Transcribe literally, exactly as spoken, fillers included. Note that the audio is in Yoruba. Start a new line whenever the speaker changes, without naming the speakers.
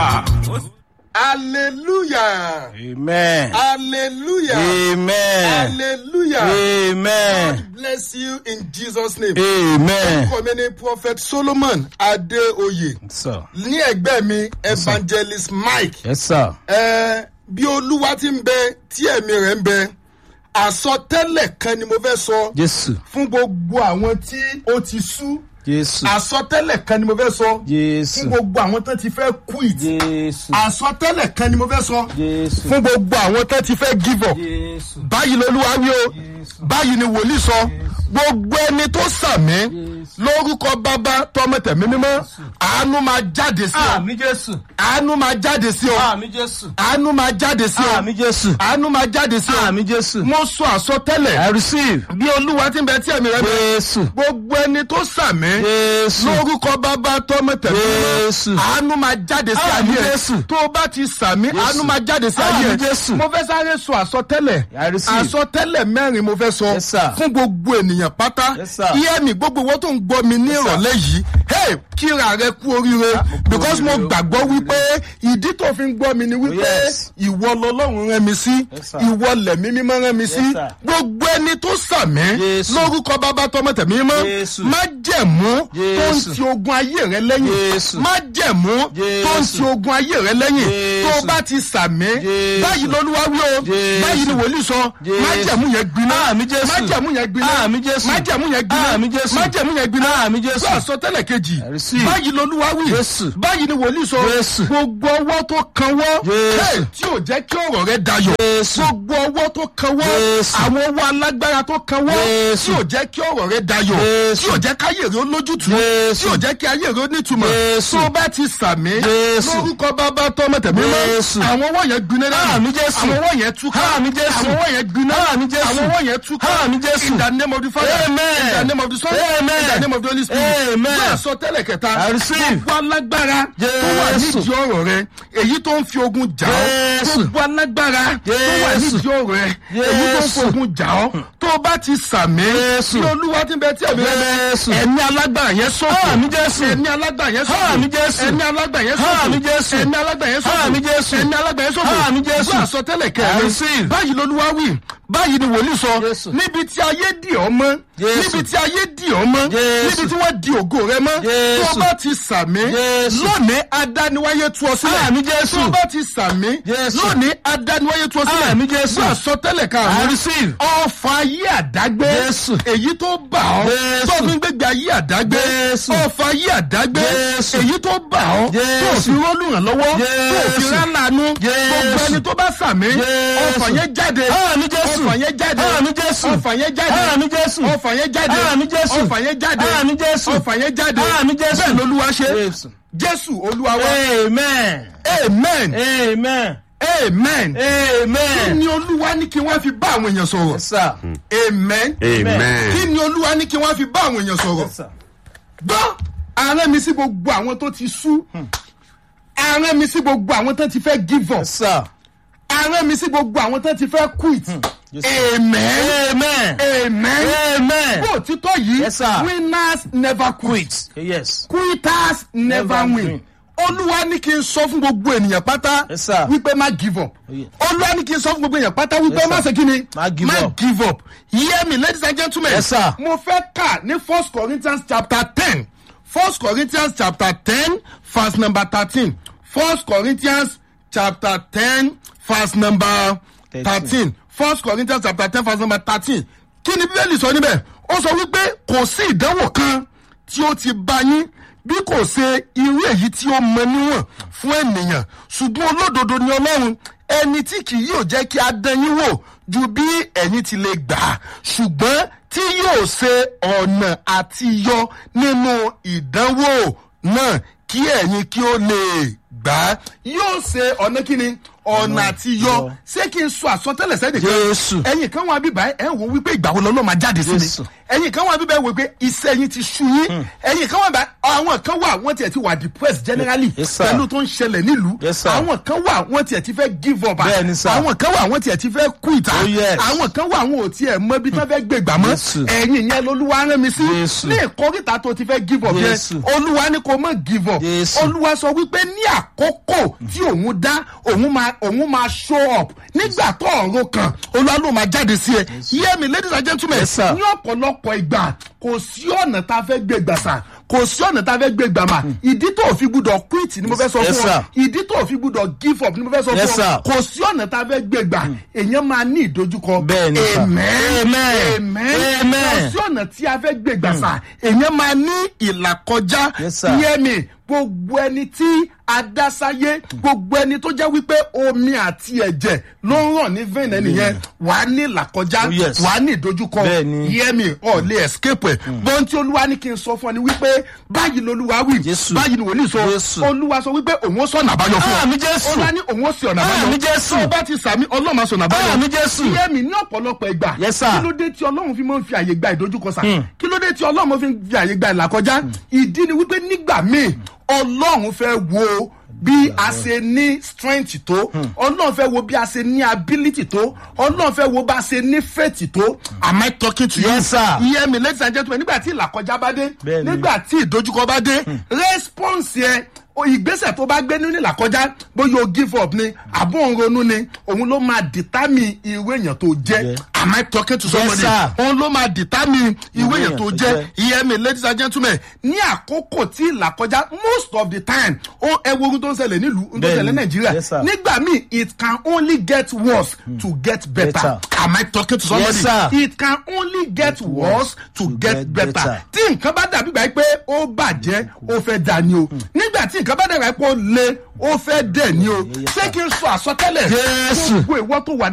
Ah.
Hallelujah.
Amen.
Hallelujah.
Amen.
Hallelujah.
Amen.
God bless you in Jesus' name.
Amen.
Community Prophet Solomon Adeoye.
Yes, sir.
Ní ẹgbẹ́ mi, Evangelist Mike.
Yes, sir.
Ẹ bí Olúwa ti ń bẹ, tí ẹ̀mí rẹ̀ ń bẹ, àsọtẹ́lẹ̀ kan ni mo fẹ́ sọ
Jésù.
fún gbogbo àwọn tí ó ti sú.
Jésù.
Àsọtẹ́lẹ̀ kan ni mo fẹ́ sọ
Jésù.
fún gbogbo àwọn tó ti fẹ́ quit.
Jésù.
Àsọtẹ́lẹ̀ kan ni mo fẹ́ sọ
Jésù.
fún gbogbo àwọn tó ti fẹ́ give up.
Jésù.
Báyìí lolúwa wí o, báyìí ni wòlíì sọ, gbogbo ẹni tó sàmí lórúkọ bàbá tọmọ tẹ̀mí mímọ́, àánú máa jáde sí ọ.
Àmín Jésù.
Àánú máa jáde sí ọ.
Àmín Jésù.
Àánú máa jáde sí ọ.
Àmín Jésù.
Àánú máa jáde sí ọ.
Àmín Jésù.
Mo sọ àsọtẹ́lẹ̀
I receive.
bí olúwa ti ń bẹ tí ẹ̀mí rẹ̀ bẹ.
Jésù.
Gbogbo ẹni tó sàmí
Jésù.
lórúkọ bàbá tọmọ tẹ̀mí mímọ́,
Jésù.
àánú máa jáde sí
Àmín
ayé ẹ.
Jésù.
Tó o bá ti sàmí, àánú máa jáde sí ayé
Àmín
ẹ.
Jésù.
Mo fẹ́ sáré sọ àsọtẹ́lẹ̀.
I receive.
Àsọtẹ́lẹ̀ mẹ́rin mo fẹ́ sọ
Yes, sir.
fún gbogbo ènìyàn pátá.
Yes, sir.
Iye mi gbogbo wọn tó ń gbọ́ mi ní
Yes, sir.
ìrọ̀lẹ́ yìí. Hey, kíra rẹ kú oríire
Ah, mo kú
because mo
oríire o.
gbàgbọ́ wípé ìdí tó fi ń gbọ́ mi ni wípé
Yes.
ìwọ lọ́lọ́run rán mi sí,
Yes, sir.
ìwọ lẹ̀mí mímọ́ rán mi sí.
Yes, sir.
Gbogbo ẹni tó sàmí
Jésù.
lórúkọ bàbá tọmọ tẹ̀mí mímọ́,
Jésù.
má jẹ̀mú tó ń
Jésù.
ti ogun ayé rẹ lẹ́yìn.
Jésù.
Má jẹ̀mú tó ń
Jésù.
ti ogun ayé rẹ lẹ́yìn.
Jésù.
Tó o bá ti sàmí,
Jésù.
báyìí lolúwa wí o,
Jésù.
báyìí ni wòlíì sọ,
Jésù.
má jẹ̀mú yẹn gbiná.
Àmín Jésù.
Má jẹ̀mú yẹn gbiná.
Àmín Jésù.
Má jẹ̀mú yẹn gbiná.
Àmín Jésù.
Má jẹ̀mú yẹn gbiná.
Àmín Jésù.
Gbọ́ àsọtẹ́lẹ̀ kejì.
I receive.
Báyìí lolúwa wí.
Jésù.
Báyìí ni wòlíì sọ.
Jésù.
Gbogbo ọwọ́ tó kanwọ́.
Jésù.
Hey, tí ò jẹ́ kí ọ̀rọ̀ rẹ dayọ̀.
Jésù.
Gbogbo ọwọ́ tó kanwọ́.
Jésù.
Àwọn ọwọ́ alágbára tó kanwọ́.
Jésù.
Tí ò jẹ́ kí ọ̀rọ̀ rẹ dayọ̀.
Jésù.
Tí ò jẹ́ káyé rẹ ó lójútùú.
Jésù.
Tí ò jẹ́ kí ayé rẹ ó nítumọ̀.
Jésù.
Tó bá ti sàmí.
Jésù.
Lórúkọ bàbá tọmọ tẹ̀mí mọ́.
Jésù.
Àwọn ọwọ́ yẹn gbiná náà.
Àmín Jésù.
Àwọn ọwọ́ yẹn túká.
Àmín Jésù.
Àwọn ọwọ́ yẹn gbiná.
Àmín Jésù.
Àwọn ọwọ́ yẹn túká.
Àmín Jésù.
In the name of the Father.
Amen.
In the name of the Son.
Amen.
In the name of the Holy Spirit.
Amen.
Gbọ́ àsọtẹ́lẹ̀ kẹta.
I receive.
Gbogbo alágbára tó wà
Jésù.
nídìí ọ̀rọ̀ rẹ, èyí tó ń fi ogun jà ọ́.
Jésù.
Gbogbo alágbára tó wà
Jésù.
nídìí ọ̀rọ̀ rẹ, èyí tó ń fi
Jésù.
ogun jà ọ́. Tó o bá ti sàmí,
Jésù.
tí olúwa ti ń bẹ tí ẹ̀mí rẹ bẹ,
Jésù.
ẹ̀mí alágbára yẹn sọ̀kò.
Àmín Jésù.
Ẹ̀mí alágbára yẹn sọ̀kò.
Àmín Jésù.
Ẹ̀mí alágbára yẹn sọ̀kò.
Àmín Jésù.
Ẹ̀mí alágbára yẹn sọ̀kò.
Àmín Jésù.
Ẹ̀mí alágbára yẹn sọ̀kò.
Àmín Jésù.
Gbọ́ àsọtẹ́lẹ̀
I
kẹrin.
receive.
Báyìí lolúwa wí, báyìí ni wòlíì sọ,
Jésù.
níbi tí ayé dì ọ́ mọ́,
Jésù.
níbi tí ayé dì ọ́ mọ́,
Jésù.
níbi tí wọ́n di ògo rẹ mọ́,
Jésù.
tó o bá ti sàmí,
Jésù.
lónìí adániwáyé tú ọ sílẹ̀.
Àmín Jésù.
Tó o bá ti sàmí,
Jésù.
lónìí adániwáyé tú ọ sílẹ̀.
Àmín Jésù.
Gbọ́ àsọtẹ́lẹ̀
I
karùn-ún.
receive.
Ọfà ayé àdágbé,
Jésù.
èyí tó bà ọ́,
Jésù.
tó fi ń gbégbé ayé àdágbé,
Jésù.
ọfà ayé àdágbé,
Jésù.
èyí tó bà ọ́, tó
Jésù.
fi rólùrànlọ́wọ́, tó fi
Jésù.
rálànú,
Jésù.
gbogbo ẹni tó bá sàmí,
Jésù.
ọfà yẹn jáde,
Àmín Jésù.
ọfà yẹn jáde,
Àmín Jésù.
ọfà yẹn jáde,
Àmín Jésù.
ọfà yẹn jáde,
Àmín Jésù.
ọfà yẹn jáde,
Àmín Jésù.
ọfà yẹn jáde,
Àmín Jésù.
bẹ́ẹ̀ lolúwa ṣe,
Jésù.
Jésù olúwa wa,
Amen.
amen,
Amen.
amen. Kí
Amen.
ni olúwa ní kí wọ́n fi bá àwọn èèyàn sọ̀rọ̀?
Yes, sir.
Amen.
Amen.
Kí ni olúwa ní kí wọ́n fi bá àwọn èèyàn sọ̀rọ̀?
Yes, sir.
Gbọ́ ààrẹ mi sí gbogbo àwọn tó ti sú. Ààrẹ mi sí gbogbo àwọn tó ti fẹ́ give up.
Yes, sir.
Ààrẹ mi sí gbogbo àwọn tó ti fẹ́ quit.
Yes, sir.
Amen.
Amen.
Amen.
Amen.
Bó òtítọ́ yìí,
Yes, sir.
winners never quit.
Yes.
Quitters never
Never
win.
win.
Olúwa ní kí n sọ fún gbogbo ènìyàn pátá
Yes, sir.
wípé má give up.
Oh, yeah.
Olúwa ní kí n sọ fún gbogbo ènìyàn pátá wípé
Yes,
má
sir.
ṣe kí ni?
Má give up.
give up. Hear me, ladies and gentlemen.
Yes, sir.
Mo fẹ́ kà ní First Corinthians chapter ten. First Corinthians chapter ten verse number thirteen. First Corinthians chapter ten verse number thirteen. First Corinthians chapter ten verse number thirteen. Kí ni Bíbélì sọ níbẹ̀? Ó sọ wípé kò sí ìdánwò kan tí ó ti bá yín bí kò ṣe irú èyí tí ó mọ níwọ̀n fún ènìyàn, ṣùgbọ́n olódodo ni Ọlọ́run, ẹni tí kì yóò jẹ́ kí a dán yín wò ju bí ẹ̀yin ti lè gbà, ṣùgbọ́n tí yóò ṣe ọ̀nà àti yọ nínú ìdánwò náà kí ẹ̀yin kí ó lè gbà. Yóò ṣe ọ̀nà kíni? Ọ̀nà àti yọ. Ṣé kí n sọ àsọtẹ́lẹ̀ sẹ́ni kan?
Jésù.
Ẹ̀yin kan wà bíbá ẹ̀ wò wípé ìgbà wo lọ́lọ́ máa jáde sí mi.
Jésù.
Ẹ̀yin kan wà bíbá ẹ̀ wò pé iṣẹ́ yín ti ṣú yín. Ẹ̀yin kan wà bá àwọn kan wà wọ́n tiẹ̀ ti wà depressed generally
Yes, sir.
pẹ̀lú tó ń ṣẹlẹ̀ nílùú.
Yes, sir.
Àwọn kan wà wọ́n tiẹ̀ ti fẹ́ give up.
Bẹ́ẹ̀ni, sir.
Àwọn kan wà wọ́n tiẹ̀ ti fẹ́ quit.
Oh, yes.
Àwọn kan wà wọn ò tiẹ̀ mọ ibi tí wọ́n fẹ́ gbé gbà mọ́.
Jésù.
Ẹ̀yin yẹn lolúwa rán mi sí.
Jésù.
Ní ìkórìtà tó ti fẹ́ give up yẹn,
Jésù.
Olúwa ní kó má give up.
Jésù.
Olúwa sọ wípé ní àkókò tí òun dá òun máa òun máa show up nígbà tó ọ̀rọ̀ kan olúwa ló máa jáde sí ẹ. hear me ladies and gentlemen.
Yes, sir.
ní ọ̀pọ̀lọpọ̀ ìgbà kò sí ọ̀nà tá a fẹ́ gbé gbà sà kò sí ọ̀nà tá a fẹ́ gbé gbà mà ìdí tó o fi gbúdọ̀ quit ni mo fẹ́ sọ
Yes,
fún ọ
sir.
ìdí tó o fi gbúdọ̀ give up ni mo fẹ́ sọ
Yes,
fún ọ
sir.
kò sí ọ̀nà tá a fẹ́ gbé gbà èèyàn máa ní ìdojúkọ.
Bẹ́ẹ̀ni, sir.
amen
Amen.
amen
Amen.
kò sí ọ̀nà tí a fẹ́ gbé gbà sà èèyàn máa ní ìlàkọjá.
Yes, sir.
hear me gbogbo ẹni tí adásáyé gbogbo ẹni tó jẹ́ wípé omi àti ẹ̀jẹ̀ ló ń ràn ní vein ẹnìyẹn wà á ní làkọjá
Oh, yes.
wà á ní ìdojúkọ.
Bẹ́ẹ̀ni.
hear me ọ̀ lè escape ẹ̀ bọ́n tí olúwa ní kí n sọ fún ọ ni wípé báyìí lolúwa wí
Jésù.
báyìí ni wòlíì sọ
Jésù.
olúwa sọ wípé òun ó sọ̀nà àbáyọ fún ọ
Àmín Jésù.
olúwa ní òun ó sì ọ̀nà àbáyọ
Àmín Jésù.
tó o bá ti sàmì ọlọ́run máa sọ̀nà àbáyọ.
Àmín Jésù.
hear me ní ọ̀pọ̀lọpọ̀ ìgbà
Yes, sir.
kí ló dé tí ọlọ́run fi máa ń fi àyè gba ìdojúkọ sà kí ló dé tí ọlọ́run fi ń fi àyè gba ìlàkọjá ìdí ni wípé nígbà míì ọlọ́run fẹ́ wo bí a ṣe ní strength tó ọlọ́run fẹ́ wo bí a ṣe ní ability tó ọlọ́run fẹ́ wo bá a ṣe ní faith tó. am I talking to you?
Yes, sir.
hear me ladies and gentlemen nígbà tí ìlàkọjá bá dé
Bẹ́ẹ̀ni.
nígbà tí ìdojúkọ bá dé response yẹn o ìgbésẹ̀ tó bá gbé nínú ìlàkọjá bóyá o give up ni àbọ̀ òun ronú ni òun ló máa determine irú èèyàn tó jẹ́.
Yeah.
am I talking to somebody?
sir.
òun ló máa determine irú èèyàn tó jẹ́. hear me ladies and gentlemen ní àkókò tí ìlàkọjá most of the time ó ẹ wo ohun tó ń ṣẹlẹ̀ nílùú ohun tó ń ṣẹlẹ̀ nàìjíríà
Yes, sir.
nígbà míì it can only get worse to get better.
Better.
am I talking to somebody?
Yes, sir.
it can only get worse to get
get
better.
better.
tí nǹkan bá dàbí gbà pé ó bàjẹ́ ó fẹ́ dà ní o nígbà tí nǹkan bá dàbí gbà pé ó le ó fẹ́ dẹ̀ ní o ṣé kí n sọ àsọtẹ́lẹ̀
Jésù.
gbogbo ìwọ tó wà